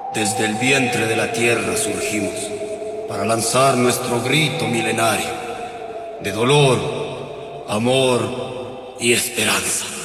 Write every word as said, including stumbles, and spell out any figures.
Desde el vientre de la tierra surgimos para lanzar nuestro grito milenario de dolor, amor y esperanza.